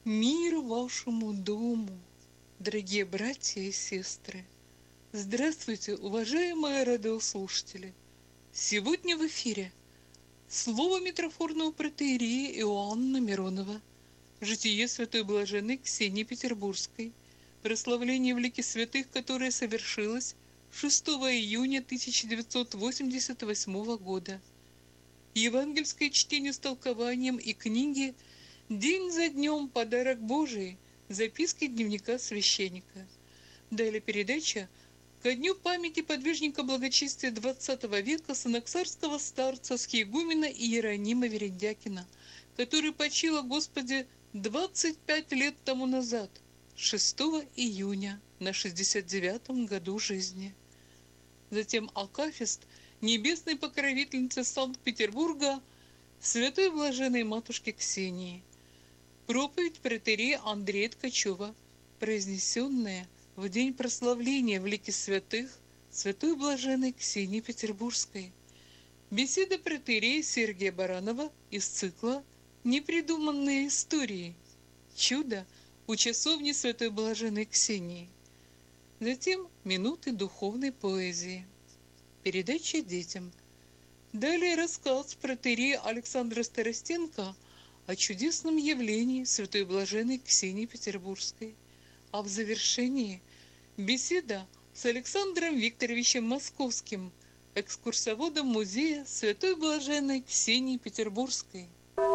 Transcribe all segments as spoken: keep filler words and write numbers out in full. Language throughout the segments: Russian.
Мир вашему дому, дорогие братья и сестры! Здравствуйте, уважаемые радиослушатели! Сегодня в эфире слово митрофорного протоиерея Иоанна Миронова, житие святой блаженной Ксении Петербургской, прославление в лике святых, которое совершилось шестого июня тысяча девятьсот восемьдесят восьмого года. Евангельское чтение с толкованием и книги «День за днем. Подарок Божий. Записки дневника священника». Далее передача ко дню памяти подвижника благочестия двадцатого века санаксарского старца схиегумена Иеронима Верендякина, который почил о Господе двадцать пять лет тому назад, шестого июня, на шестьдесят девятом году жизни. Затем акафист небесной покровительницы Санкт-Петербурга святой блаженной матушки Ксении. Проповедь протоиерея Андрея Ткачева, произнесенная в день прославления в лике святых святой блаженной Ксении Петербургской. Беседа протоиерея Сергия Баранова из цикла «Непридуманные истории. Чудо у часовни святой блаженной Ксении». Затем минуты духовной поэзии. Передача детям. Далее рассказ протоиерея Александра Старостенко о чудесном явлении святой блаженной Ксении Петербургской. А в завершении беседа с Александром Викторовичем Московским, экскурсоводом музея святой блаженной Ксении Петербургской.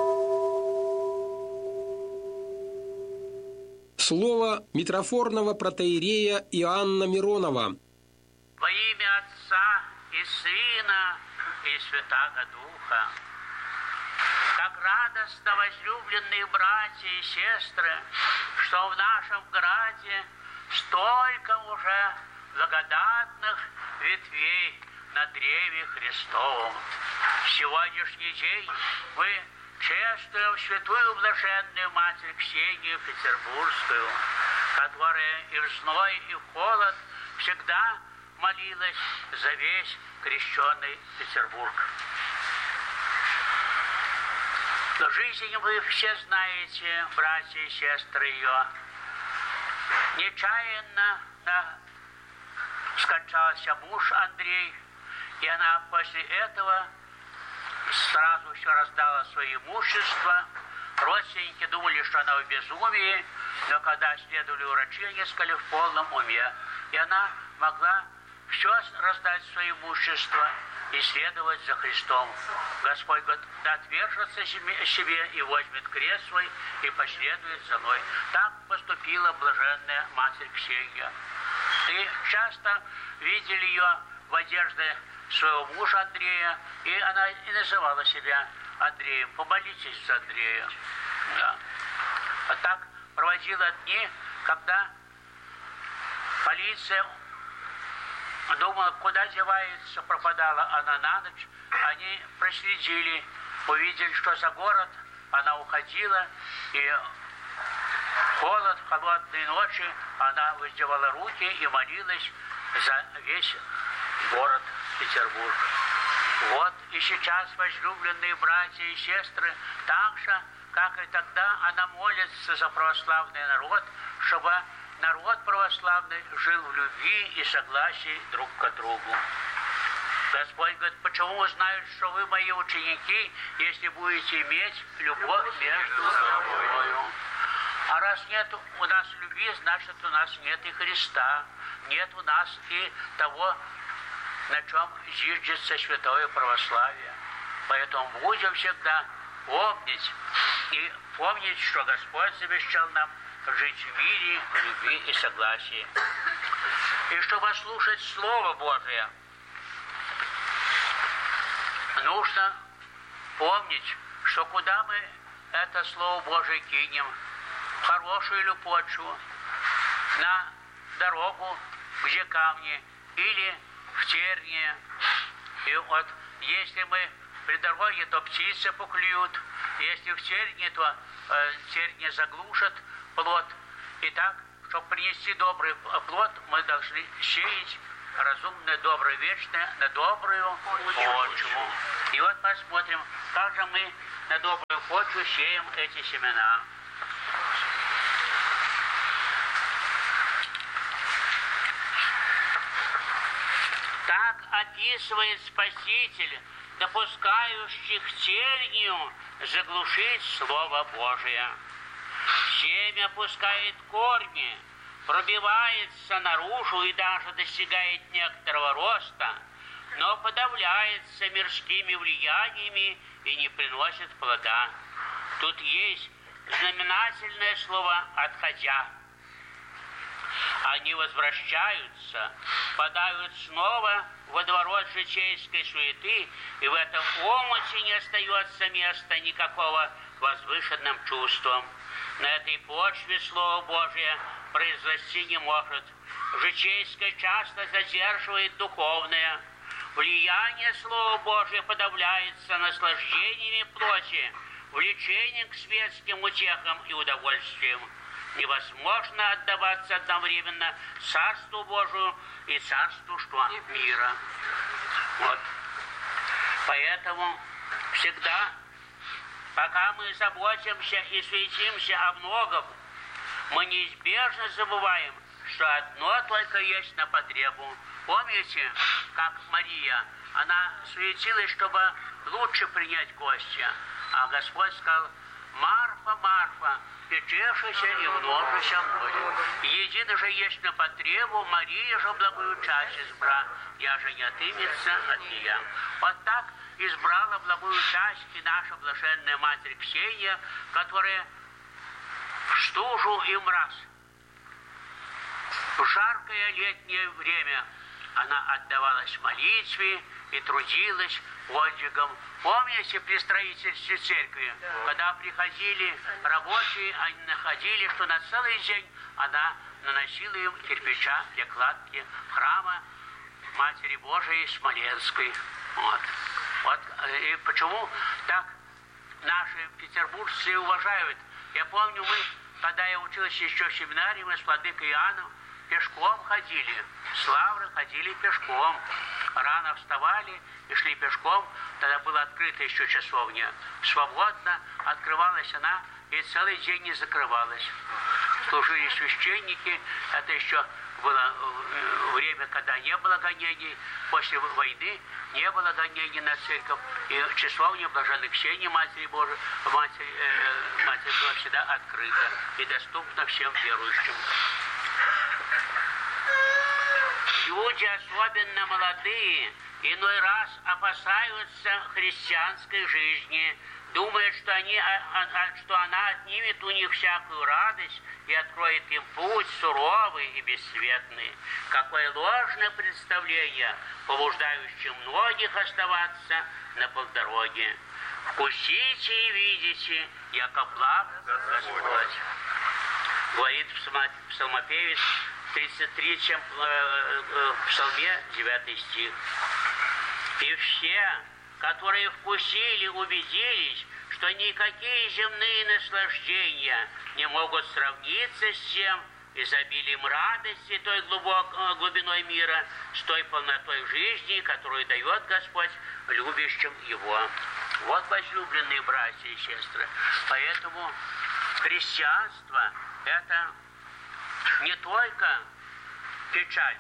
Слово митрофорного протоиерея Иоанна Миронова. Во имя Отца и Сына и Святаго Духа. Как радостно, возлюбленные братья и сестры, что в нашем граде столько уже благодатных ветвей на древе Христовом. В сегодняшний день мы чествуем святую блаженную Матерь Ксению Петербургскую, которая и в зной, и в холод всегда молилась за весь крещенный Петербург. Но жизнь вы все знаете, братья и сестры ее. Нечаянно да, скончался муж Андрей, и она после этого сразу все раздала свое имущество. Родственники думали, что она в безумии, но когда следовали урочения, сказали в полном уме. И она могла все раздать свое имущество и следовать за Христом. Господь говорит, да отвержется себе и возьмет крест свой и последует за мной. Так поступила блаженная Матерь Ксения. И часто видели ее в одежде своего мужа Андрея, и она и называла себя Андреем. Помолитесь за Андрея. Да. А так проводила дни, когда полиция думала, куда девается, пропадала она на ночь. Они проследили, увидели, что за город она уходила, и холод, холодные ночи, она воздевала руки и молилась за весь город Петербург. Вот и сейчас, возлюбленные братья и сестры, так же, как и тогда, она молится за православный народ, чтобы народ православный жил в любви и согласии друг к другу. Господь говорит, почему узнают, что вы мои ученики, если будете иметь любовь между собой? А раз нет у нас любви, значит, у нас нет и Христа, нет у нас и того, на чем зиждется святое православие. Поэтому будем всегда помнить и помнить, что Господь завещал нам жить в мире, любви и согласии. И чтобы слушать Слово Божие, нужно помнить, что куда мы это Слово Божие кинем, в хорошую или почву, на дорогу, где камни, или в тернии. И вот если мы при дороге, то птицы поклюют, если в тернии, то э, тернии заглушат плод. И так, чтобы принести добрый плод, мы должны сеять разумное, доброе, вечное на добрую почву. И вот посмотрим, как же мы на добрую почву сеем эти семена. описывает Спаситель, допускающих тернию заглушить Слово Божие. Семя пускает корни, пробивается наружу и даже достигает некоторого роста, но подавляется мирскими влияниями и не приносит плода. Тут есть знаменательное слово «отходя». Они возвращаются, падают снова в водоворот житейской суеты, и в этом омуте не остается места никакого возвышенным чувствам. На этой почве Слово Божие произрасти не может. Житейское часто задерживает духовное. Влияние Слова Божия подавляется наслаждениями плоти, влечением к светским утехам и удовольствиям. Невозможно отдаваться одновременно Царству Божию и Царству что? Мира. Вот. Поэтому всегда, пока мы заботимся и суетимся о многом, мы неизбежно забываем, что одно только есть на потребу. Помните, как Мария, она суетилась, чтобы лучше принять гостя, а Господь сказал: «Марфа, Марфа, печешися и множися мною. Едино же есть на потребу, Мария же благую часть избра, я же не отымется от нее». Вот так избрала благую часть и наша блаженная Матерь Ксения, которая в стужу и мраз, в жаркое летнее время она отдавалась молитве и трудилась подвигом. Помните при строительстве церкви, да. Когда приходили рабочие, они находили, что на целый день она наносила им кирпича для кладки храма Матери Божией Смоленской. Вот. Вот. И почему так наши петербуржцы уважают? Я помню, мы, когда я учился еще в семинарии, мы с владыкой Иоанном пешком ходили, с Лавры ходили пешком. Рано вставали и шли пешком. Тогда была открыта еще часовня. Свободно открывалась она и целый день не закрывалась. Служили священники. Это еще было время, когда не было гонений. После войны не было гонений на церковь. И часовня Блаженной Ксении Матери Божией, Матери, э, Матери была всегда открыта и доступна всем верующим. Люди, особенно молодые, иной раз опасаются христианской жизни, думают, что, они, что она отнимет у них всякую радость и откроет им путь суровый и бесцветный. Какое ложное представление, побуждающее многих оставаться на полдороге. Вкусите и видите, яко благ Господь. Говорит псалмопевец в тридцать третьем псалме, девятый стих. И все, которые вкусили, убедились, что никакие земные наслаждения не могут сравниться с тем изобилием радости, той глубокой глубиной мира, с той полнотой жизни, которую дает Господь любящим Его. Вот, возлюбленные братья и сестры, поэтому христианство – это не только печаль,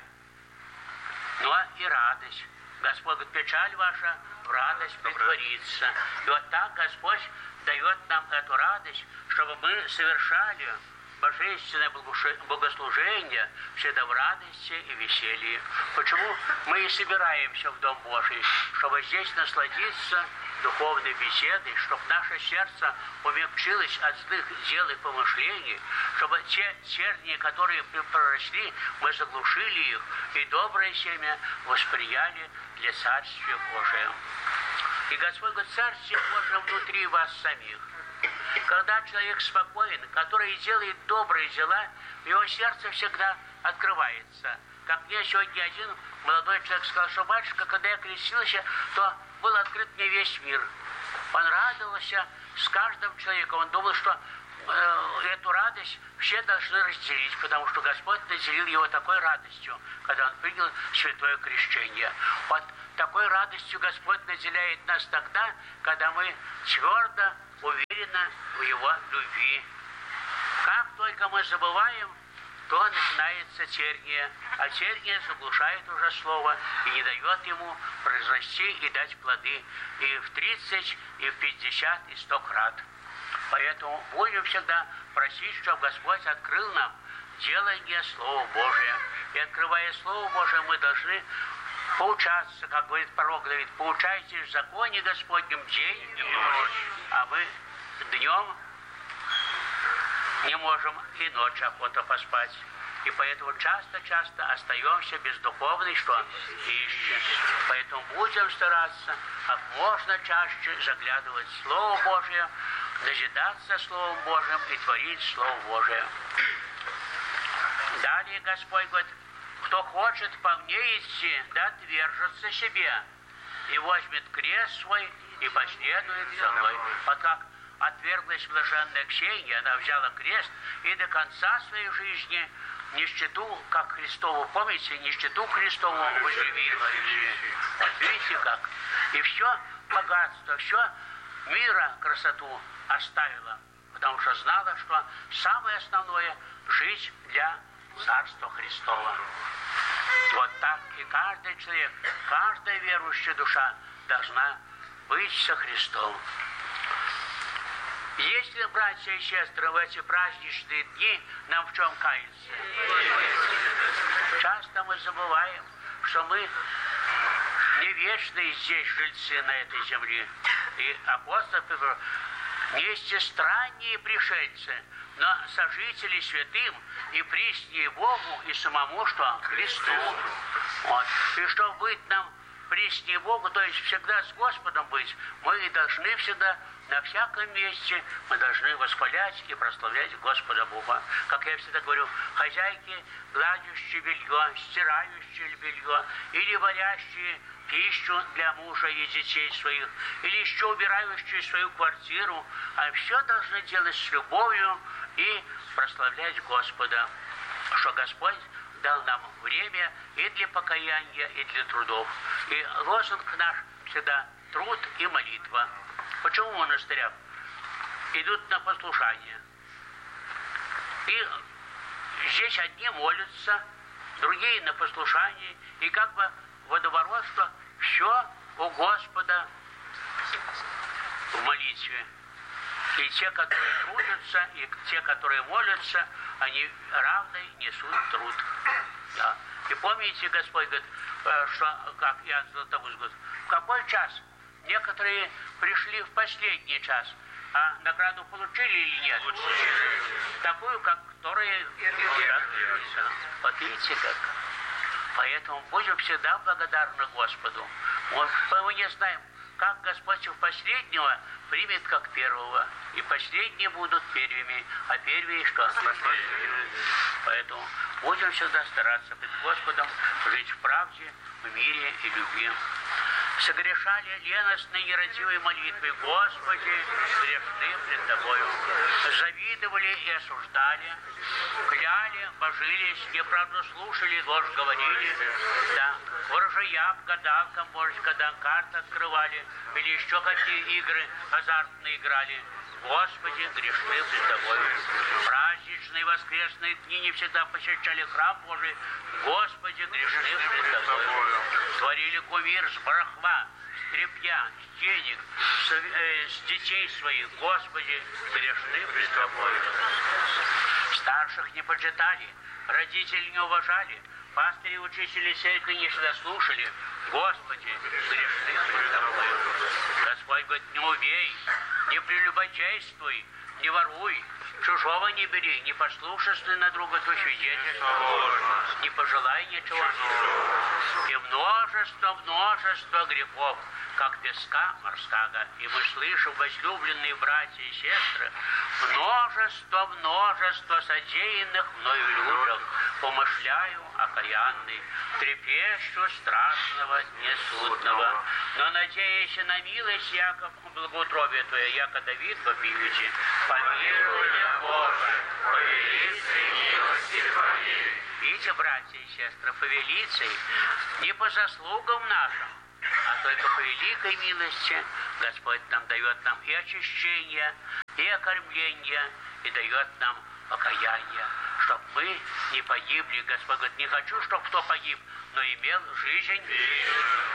но и радость. Господь говорит: печаль ваша в радость претворится. И вот так Господь дает нам эту радость, чтобы мы совершали божественное богослужение всегда в радости и веселье. Почему мы и собираемся в Дом Божий? Чтобы здесь насладиться духовной беседой, чтобы наше сердце умягчилось от злых дел и помышлений, чтобы те тернии, которые проросли, мы заглушили их, и доброе семя восприяли для Царствия Божия. И Господь говорит: Царствие Божие внутри вас самих. Когда человек спокоен, который делает добрые дела, его сердце всегда открывается. Как мне сегодня один молодой человек сказал, что: батюшка, когда я крестился, то был открыт мне весь мир. Он радовался с каждым человеком. Он думал, что э, эту радость все должны разделить, потому что Господь наделил его такой радостью, когда он принял святое крещение. Вот такой радостью Господь наделяет нас тогда, когда мы твердо уверены в Его любви. Как только мы забываем то начинается терния, а терния заглушает уже слово и не дает ему произрасти и дать плоды и в тридцать, и в пятьдесят, и сто крат. Поэтому будем всегда просить, чтобы Господь открыл нам делание Слова Божия. И открывая Слово Божие, мы должны поучаться, как говорит пророк Давид, поучайтесь в законе Господнем день и ночь, а мы днем не можем и ночь охота поспать. И поэтому часто-часто остаемся без духовной, что ищем. Поэтому будем стараться как можно чаще заглядывать в Слово Божие, дожидаться Словом Божьим и творить Слово Божие. Далее Господь говорит, кто хочет по мне идти, да отвержется себе, и возьмет крест свой, и последует за мной. Вот как отверглась блаженная Ксения, она взяла крест, и до конца своей жизни нищету, как Христову, помните, нищету Христову возлюбила. Вот видите как? И все богатство, все мира, красоту оставила, потому что знала, что самое основное – жить для Царства Христова. Вот так и каждый человек, каждая верующая душа должна быть со Христом. Если, братья и сестры, в эти праздничные дни нам в чем каяться? Часто мы забываем, что мы не вечные здесь жильцы на этой земле. И апостол Петр, вместе странние пришельцы, но сожители святым и приснее Богу и самому, что Христу. Вот. И чтобы быть нам приснее Богу, то есть всегда с Господом быть, мы и должны всегда на всяком месте, мы должны восхвалять и прославлять Господа Бога. Как я всегда говорю, хозяйки, гладящие белье, стирающие белье, или варящие пищу для мужа и детей своих, или еще убирающие свою квартиру, а все должны делать с любовью и прославлять Господа, что Господь дал нам время и для покаяния, и для трудов. И лозунг наш всегда труд и молитва. Почему в монастырях идут на послушание? И здесь одни молятся, другие на послушании, и как бы водоворот, что все у Господа в молитве. И те, которые трудятся, и те, которые молятся, они равно несут труд. Да. И помните, Господь говорит, что, как Иоанн Златоуст говорит, в какой час? Некоторые пришли в последний час, а награду получили или нет? Получили. Такую, как которые... Вот видите как? Поэтому будем всегда благодарны Господу. Вот, мы не знаем, как Господь в последнего примет как первого. И последние будут первыми, а первые что? Поэтому будем всегда стараться перед Господом жить в правде, в мире и любви. Согрешали леностные нерадивые молитвы, Господи, грешны пред Тобою. Завидовали и осуждали, кляли, божились, неправду слушали, ложь говорили, да, ворожаям, гадалкам, может, когда карты открывали, или еще какие игры азартные играли. Господи, грешны пред Тобой. Праздничные воскресные дни не всегда посещали храм Божий. Господи, грешны пред Тобой. Творили кумир с барахла, с тряпья, с денег, с, э, с детей своих. Господи, грешны пред Тобой. Старших не почитали, родителей не уважали, пастыри и учители церкви не всегда слушали. Господи, грешны пред Тобой. Господь говорит, не убей, не прелюбодействуй, не воруй, чужого не бери, не послушайся на друга, то свидетельство, не пожелай ничего. И множество, множество грехов, как песка морского. И мы слышим, возлюбленные братья и сестры, множество, множество содеянных мною людях, помышляю окаянный, трепещу страшного несудного. Но, надеясь на милость, яко благоутробие Твое, яко Давид вопиюще, помилуй меня, Боже, по велицей милости Твоей. Видите, братья и сестры, по велицей, не по заслугам нашим, а только по великой милости Господь нам дает нам и очищение, и окормление, и дает нам покаяния, чтобы мы не погибли. Господь говорит, не хочу, чтобы кто погиб, но имел жизнь.